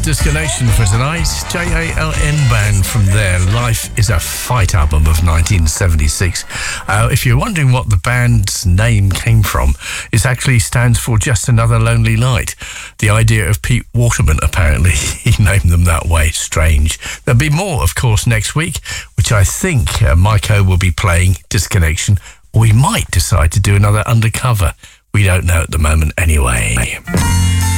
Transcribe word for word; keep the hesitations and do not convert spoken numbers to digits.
Disconnection for tonight. J A L N Band from their Life is a Fight album of nineteen seventy-six. Uh, if you're wondering what the band's name came from, it actually stands for Just Another Lonely Night. The idea of Pete Waterman, apparently. He named them that way. Strange. There'll be more, of course, next week, which I think uh, Maiko will be playing Disconnection, or we might decide to do another Undercover. We don't know at the moment anyway.